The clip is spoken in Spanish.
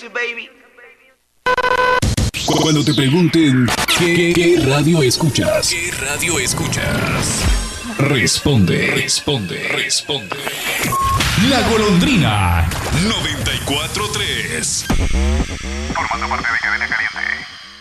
music, baby. Cuando te pregunten ¿qué radio escuchas? ¿Qué radio escuchas? Responde. La Golondrina 94.3. Formando parte de Cadena Caliente.